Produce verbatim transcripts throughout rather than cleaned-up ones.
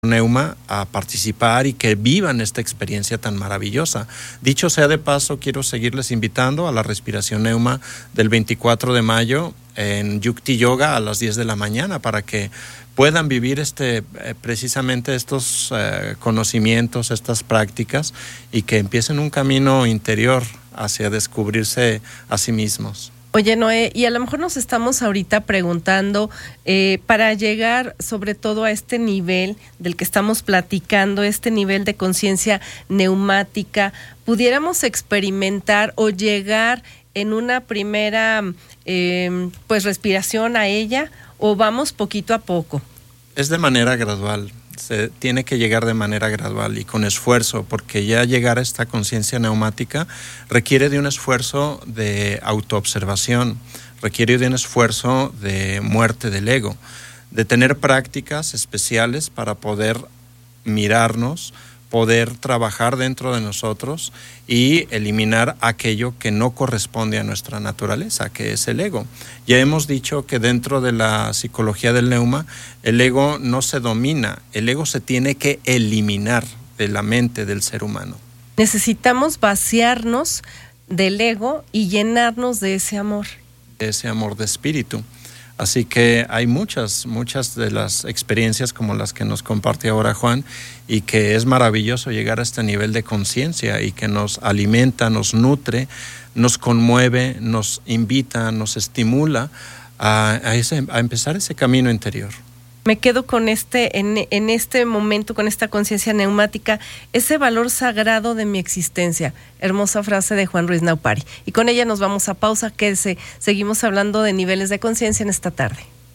Neuma a participar y que vivan esta experiencia tan maravillosa. Dicho sea de paso, quiero seguirles invitando a la respiración Neuma del veinticuatro de mayo en Yukti Yoga a las diez de la mañana para que puedan vivir este eh, precisamente estos eh, conocimientos, estas prácticas y que empiecen un camino interior hacia descubrirse a sí mismos. Oye, Noé, y a lo mejor nos estamos ahorita preguntando, eh, para llegar sobre todo a este nivel del que estamos platicando, este nivel de conciencia neumática, ¿pudiéramos experimentar o llegar en una primera eh, pues respiración a ella o vamos poquito a poco? Es de manera gradual. Se tiene que llegar de manera gradual y con esfuerzo, porque ya llegar a esta conciencia neumática requiere de un esfuerzo de autoobservación, requiere de un esfuerzo de muerte del ego, de tener prácticas especiales para poder mirarnos, poder trabajar dentro de nosotros y eliminar aquello que no corresponde a nuestra naturaleza, que es el ego. Ya hemos dicho que dentro de la psicología del Neuma, el ego no se domina, el ego se tiene que eliminar de la mente del ser humano. Necesitamos vaciarnos del ego y llenarnos de ese amor. Ese amor de espíritu. Así que hay muchas, muchas de las experiencias como las que nos comparte ahora Juan y que es maravilloso llegar a este nivel de conciencia y que nos alimenta, nos nutre, nos conmueve, nos invita, nos estimula a, a, ese, a empezar ese camino interior. Me quedo con este, en, en este momento, con esta conciencia neumática, ese valor sagrado de mi existencia. Hermosa frase de Juan Ruiz Naupari. Y con ella nos vamos a pausa, quédese. Seguimos hablando de niveles de conciencia en esta tarde.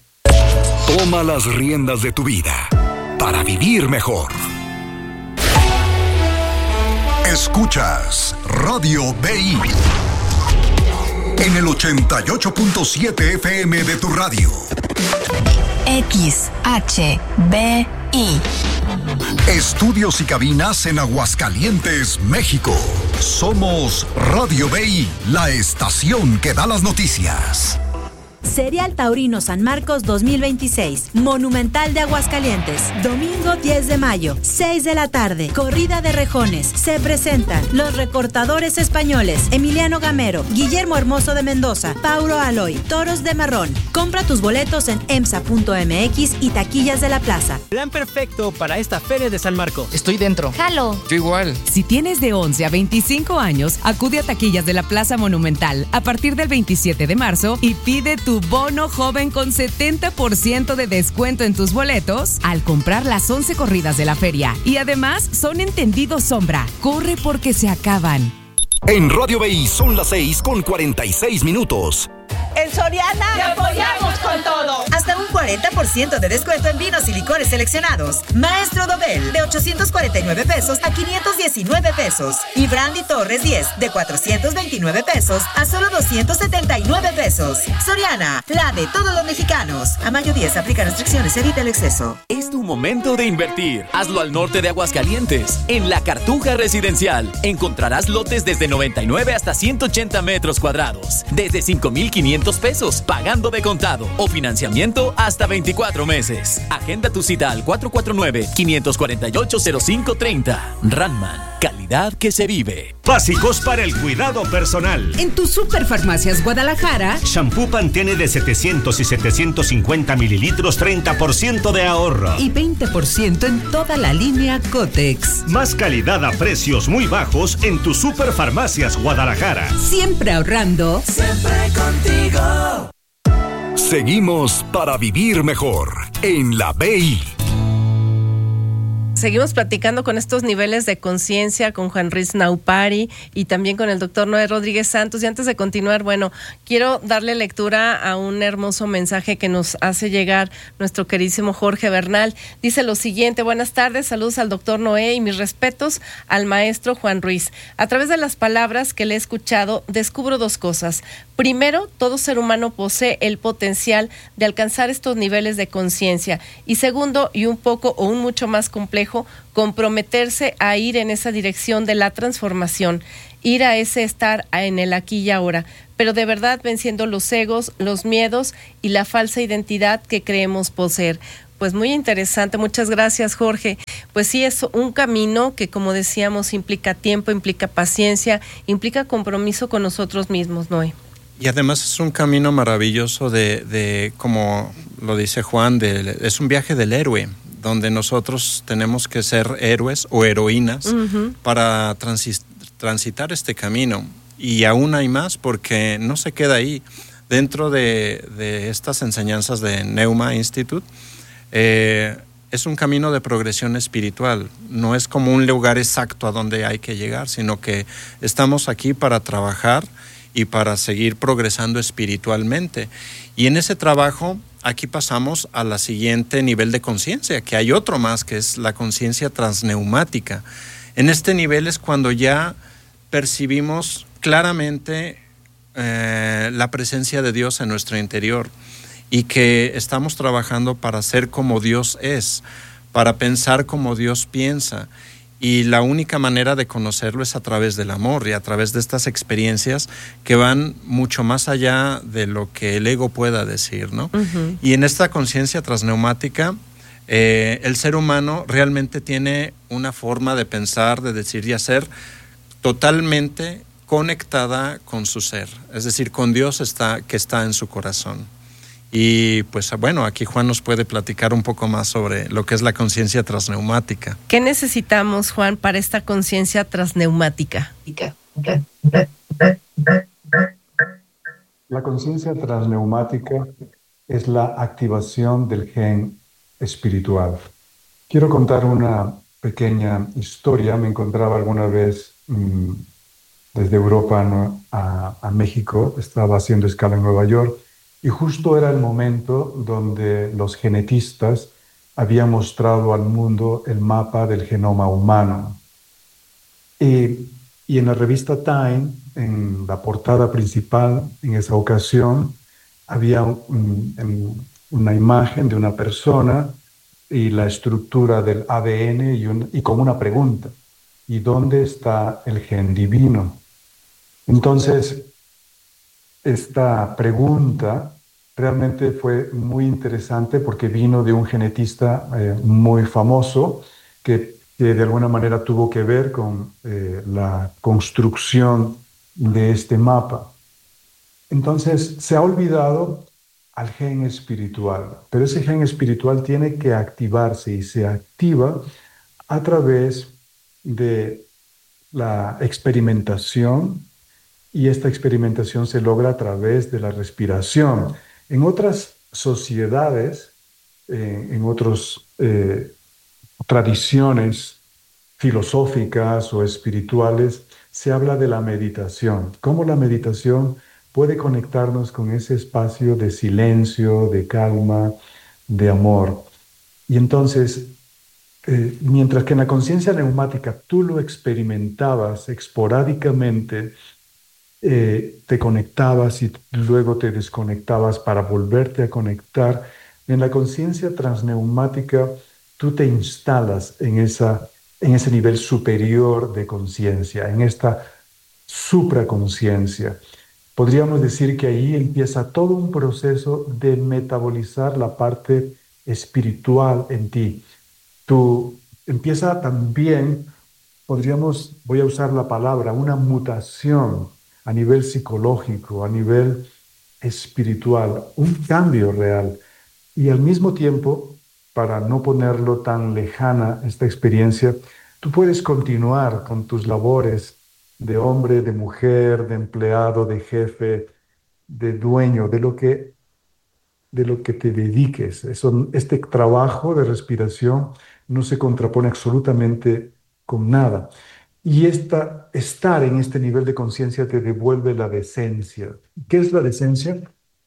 Toma las riendas de tu vida para vivir mejor. Escuchas Radio B I en el ochenta y ocho punto siete F M de tu radio. X H B I. Estudios y cabinas en Aguascalientes, México. Somos Radio B I, la estación que da las noticias. Serial Taurino San Marcos dos mil veintiséis, Monumental de Aguascalientes, domingo diez de mayo, seis de la tarde, corrida de rejones. Se presentan los recortadores españoles, Emiliano Gamero, Guillermo Hermoso de Mendoza, Paulo Aloy, Toros de Marrón. Compra tus boletos en emsa punto m x y taquillas de la plaza. Plan perfecto para esta feria de San Marcos. Estoy dentro. Jalo. Yo igual. Si tienes de once a veinticinco años, acude a taquillas de la Plaza Monumental a partir del veintisiete de marzo y pide tu bono joven con setenta por ciento de descuento en tus boletos al comprar las once corridas de la feria. Y además son entendidos sombra. Corre porque se acaban. En Radio B I son las seis con cuarenta y seis minutos. En Soriana te apoyamos con todo. Hasta un cuarenta por ciento de descuento en vinos y licores seleccionados. Maestro Dobel de ochocientos cuarenta y nueve pesos a quinientos diecinueve pesos. Y Brandy Torres diez de cuatrocientos veintinueve pesos a solo doscientos setenta y nueve pesos. Soriana, la de todos los mexicanos. A mayo diez aplica restricciones, evita el exceso. Es tu momento de invertir. Hazlo al norte de Aguascalientes, en La Cartuja Residencial. Encontrarás lotes desde noventa y nueve hasta ciento ochenta metros cuadrados. Desde cinco mil quinientos pesos, pagando de contado o financiamiento hasta veinticuatro meses. Agenda tu cita al cuatro cuatro nueve, cinco cuatro ocho, cero cinco tres cero. Ranman, calidad que se vive. Básicos para el cuidado personal. En tu Superfarmacias Guadalajara, shampoo Pantene de setecientos y setecientos cincuenta mililitros, treinta por ciento de ahorro. Y veinte por ciento en toda la línea Cotex. Más calidad a precios muy bajos en tu Superfarmacias Guadalajara. Siempre ahorrando. Siempre contigo. Seguimos para vivir mejor en la B I. Seguimos platicando con estos niveles de conciencia con Juan Ruiz Naupari y también con el doctor Noé Rodríguez Santos. Y antes de continuar, bueno, quiero darle lectura a un hermoso mensaje que nos hace llegar nuestro queridísimo Jorge Bernal. Dice lo siguiente: buenas tardes, saludos al doctor Noé y mis respetos al maestro Juan Ruiz. A través de las palabras que le he escuchado, descubro dos cosas. Primero, todo ser humano posee el potencial de alcanzar estos niveles de conciencia. Y segundo, y un poco o un mucho más complejo, comprometerse a ir en esa dirección de la transformación, ir a ese estar en el aquí y ahora, pero de verdad venciendo los egos, los miedos y la falsa identidad que creemos poseer. Pues muy interesante, muchas gracias, Jorge. Pues sí, es un camino que, como decíamos, implica tiempo, implica paciencia, implica compromiso con nosotros mismos, Noé. Y además es un camino maravilloso de, de como lo dice Juan, de, es un viaje del héroe, donde nosotros tenemos que ser héroes o heroínas uh-huh. para transi- transitar este camino. Y aún hay más, porque no se queda ahí. Dentro de, de estas enseñanzas de Neuma Institute, eh, es un camino de progresión espiritual. No es como un lugar exacto a donde hay que llegar, sino que estamos aquí para trabajar y para seguir progresando espiritualmente. Y en ese trabajo, aquí pasamos a la siguiente nivel de conciencia, que hay otro más, que es la conciencia transneumática. En este nivel es cuando ya percibimos claramente eh, la presencia de Dios en nuestro interior y que estamos trabajando para ser como Dios es, para pensar como Dios piensa. Y la única manera de conocerlo es a través del amor y a través de estas experiencias que van mucho más allá de lo que el ego pueda decir, ¿no? Uh-huh. Y en esta conciencia transneumática, eh, el ser humano realmente tiene una forma de pensar, de decir y hacer totalmente conectada con su ser, es decir, con Dios está, que está en su corazón. Y pues bueno, aquí Juan nos puede platicar un poco más sobre lo que es la conciencia transneumática. ¿Qué necesitamos, Juan, para esta conciencia transneumática? La conciencia transneumática es la activación del gen espiritual. Quiero contar una pequeña historia. Me encontraba alguna vez mmm, desde Europa, ¿no? a, a México, estaba haciendo escala en Nueva York. Y justo era el momento donde los genetistas habían mostrado al mundo el mapa del genoma humano. Y, y en la revista Time, en la portada principal, en esa ocasión, había un, un, una imagen de una persona y la estructura del A D N y, un, y con una pregunta: ¿y dónde está el gen divino? Entonces, esta pregunta realmente fue muy interesante porque vino de un genetista eh, muy famoso que, que de alguna manera tuvo que ver con eh, la construcción de este mapa. Entonces se ha olvidado al gen espiritual, pero ese gen espiritual tiene que activarse y se activa a través de la experimentación, y esta experimentación se logra a través de la respiración. En otras sociedades, eh, en otras eh, tradiciones filosóficas o espirituales, se habla de la meditación. Cómo la meditación puede conectarnos con ese espacio de silencio, de calma, de amor. Y entonces, eh, mientras que en la conciencia neumática tú lo experimentabas esporádicamente, Eh, te conectabas y luego te desconectabas para volverte a conectar, en la conciencia transneumática tú te instalas en, esa, en ese nivel superior de conciencia, en esta supraconciencia. Podríamos decir que ahí empieza todo un proceso de metabolizar la parte espiritual en ti. Tú empieza también, podríamos, voy a usar la palabra, una mutación a nivel psicológico, a nivel espiritual, un cambio real. Y al mismo tiempo, para no ponerlo tan lejana esta experiencia, tú puedes continuar con tus labores de hombre, de mujer, de empleado, de jefe, de dueño, de lo que, de lo que te dediques. Eso, este trabajo de respiración no se contrapone absolutamente con nada. Y esta, estar en este nivel de conciencia te devuelve la decencia. ¿Qué es la decencia?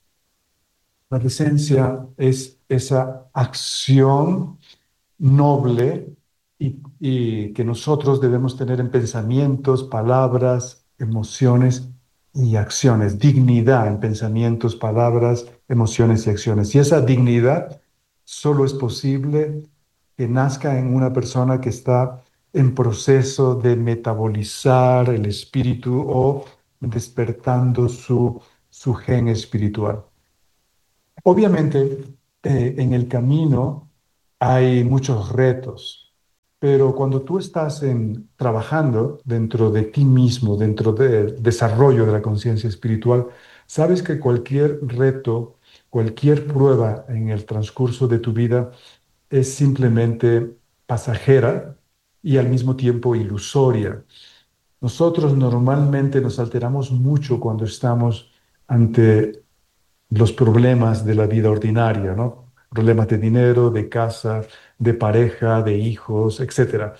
La decencia es esa acción noble y, y que nosotros debemos tener en pensamientos, palabras, emociones y acciones. Dignidad en pensamientos, palabras, emociones y acciones. Y esa dignidad solo es posible que nazca en una persona que está en proceso de metabolizar el espíritu o despertando su, su gen espiritual. Obviamente, eh, en el camino hay muchos retos, pero cuando tú estás en, trabajando dentro de ti mismo, dentro del desarrollo de la conciencia espiritual, sabes que cualquier reto, cualquier prueba en el transcurso de tu vida es simplemente pasajera y al mismo tiempo ilusoria. Nosotros normalmente nos alteramos mucho cuando estamos ante los problemas de la vida ordinaria, ¿no? Problemas de dinero, de casa, de pareja, de hijos, etcétera.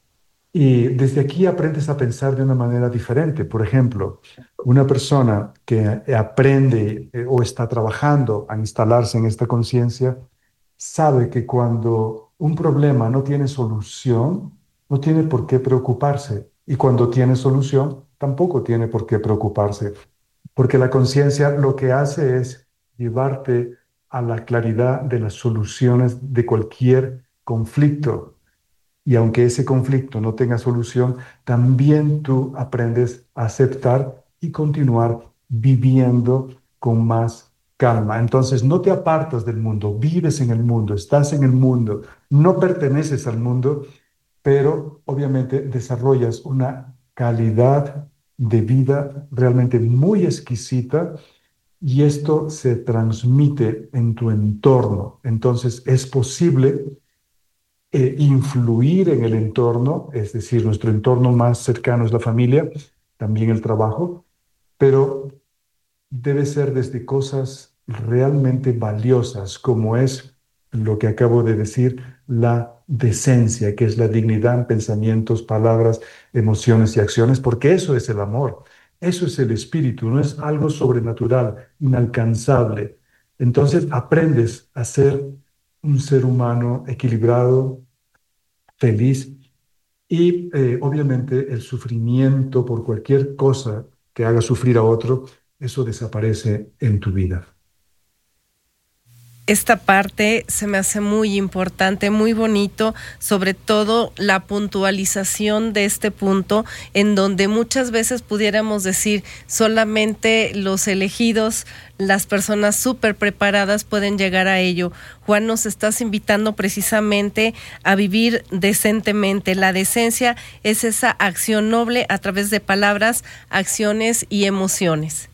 Y desde aquí aprendes a pensar de una manera diferente. Por ejemplo, una persona que aprende eh, o está trabajando a instalarse en esta conciencia, sabe que cuando un problema no tiene solución, no tiene por qué preocuparse. Y cuando tiene solución, tampoco tiene por qué preocuparse. Porque la conciencia lo que hace es llevarte a la claridad de las soluciones de cualquier conflicto. Y aunque ese conflicto no tenga solución, también tú aprendes a aceptar y continuar viviendo con más calma. Entonces no te apartas del mundo, vives en el mundo, estás en el mundo, no perteneces al mundo, pero obviamente desarrollas una calidad de vida realmente muy exquisita y esto se transmite en tu entorno. Entonces es posible eh, influir en el entorno, es decir, nuestro entorno más cercano es la familia, también el trabajo, pero debe ser desde cosas realmente valiosas, como es lo que acabo de decir, la decencia, que es la dignidad en pensamientos, palabras, emociones y acciones, porque eso es el amor, eso es el espíritu, no es algo sobrenatural, inalcanzable. Entonces aprendes a ser un ser humano equilibrado, feliz, y eh, obviamente el sufrimiento por cualquier cosa que haga sufrir a otro, eso desaparece en tu vida. Esta parte se me hace muy importante, muy bonito, sobre todo la puntualización de este punto, en donde muchas veces pudiéramos decir solamente los elegidos, las personas súper preparadas pueden llegar a ello. Juan, nos estás invitando precisamente a vivir decentemente. La decencia es esa acción noble a través de palabras, acciones y emociones.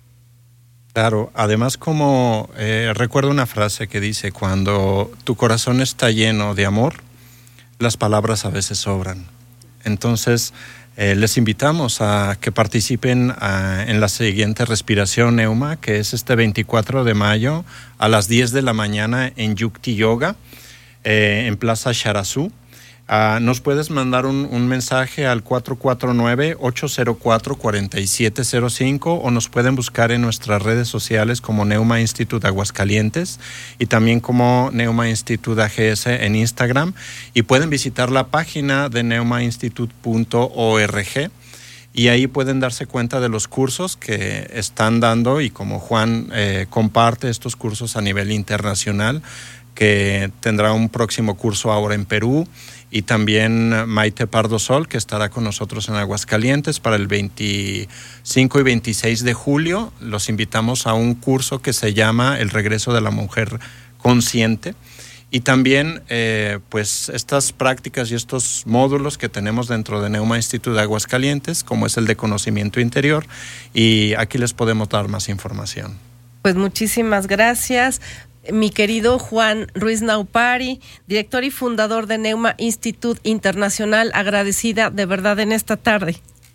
Claro, además como eh, recuerdo una frase que dice, cuando tu corazón está lleno de amor, las palabras a veces sobran. Entonces, eh, les invitamos a que participen a, en la siguiente respiración Neuma, que es este veinticuatro de mayo a las diez de la mañana en Yukti Yoga, eh, en Plaza Sharazú. Uh, nos puedes mandar un, un mensaje al cuatro cuatro nueve, ocho cero cuatro, cuatro siete cero cinco o nos pueden buscar en nuestras redes sociales como Neuma Institute Aguascalientes y también como Neuma Institute A G S en Instagram, y pueden visitar la página de neuma institute punto org y ahí pueden darse cuenta de los cursos que están dando, y como Juan eh, comparte estos cursos a nivel internacional, que tendrá un próximo curso ahora en Perú, y también Maite Pardo Sol, que estará con nosotros en Aguascalientes para el veinticinco y veintiséis de julio. Los invitamos a un curso que se llama El regreso de la mujer consciente. Y también, eh, pues, estas prácticas y estos módulos que tenemos dentro de Neuma Institute de Aguascalientes, como es el de conocimiento interior, y aquí les podemos dar más información. Pues muchísimas gracias. Mi querido Juan Ruiz Naupari, director y fundador de Neuma Institute Internacional, agradecida de verdad en esta tarde.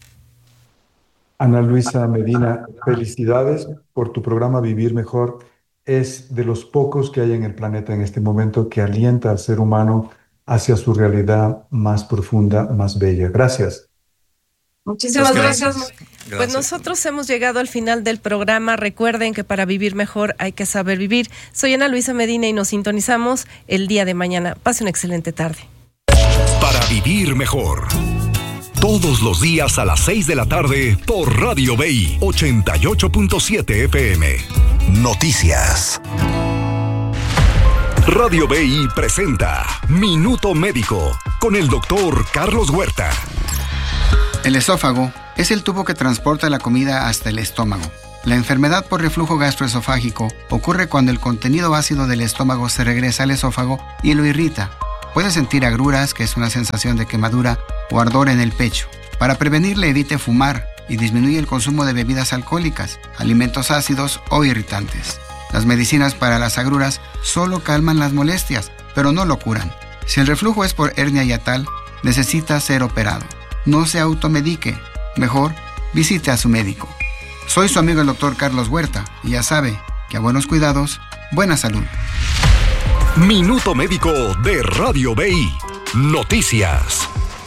Ana Luisa Medina, felicidades por tu programa Vivir Mejor. Es de los pocos que hay en el planeta en este momento que alienta al ser humano hacia su realidad más profunda, más bella. Gracias. Muchísimas gracias. gracias. Pues nosotros hemos llegado al final del programa. Recuerden que para vivir mejor hay que saber vivir. Soy Ana Luisa Medina y nos sintonizamos el día de mañana. Pase una excelente tarde. Para vivir mejor. Todos los días a las seis de la tarde por Radio B I ochenta y ocho punto siete F M. Noticias. Radio B I presenta Minuto Médico con el doctor Carlos Huerta. El esófago es el tubo que transporta la comida hasta el estómago. La enfermedad por reflujo gastroesofágico ocurre cuando el contenido ácido del estómago se regresa al esófago y lo irrita. Puede sentir agruras, que es una sensación de quemadura, o ardor en el pecho. Para prevenirle, evite fumar y disminuye el consumo de bebidas alcohólicas, alimentos ácidos o irritantes. Las medicinas para las agruras solo calman las molestias, pero no lo curan. Si el reflujo es por hernia hiatal, necesita ser operado. No se automedique. Mejor, visite a su médico. Soy su amigo el doctor Carlos Huerta y ya sabe que a buenos cuidados, buena salud. Minuto Médico de Radio B I. Noticias.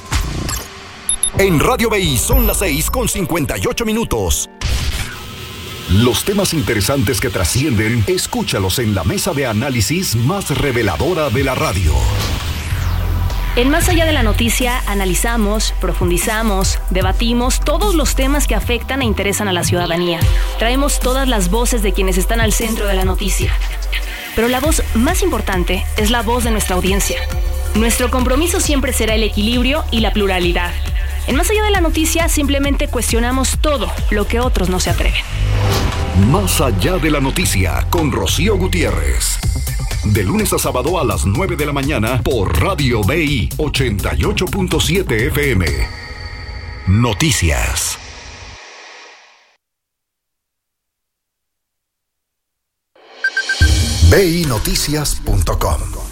En Radio B I son las seis con cincuenta y ocho minutos. Los temas interesantes que trascienden, escúchalos en la mesa de análisis más reveladora de la radio. En Más Allá de la Noticia analizamos, profundizamos, debatimos todos los temas que afectan e interesan a la ciudadanía. Traemos todas las voces de quienes están al centro de la noticia. Pero la voz más importante es la voz de nuestra audiencia. Nuestro compromiso siempre será el equilibrio y la pluralidad. En Más Allá de la Noticia simplemente cuestionamos todo lo que otros no se atreven. Más Allá de la Noticia con Rocío Gutiérrez. De lunes a sábado a las nueve de la mañana por Radio B I ochenta y ocho punto siete F M. Noticias. B I noticias punto com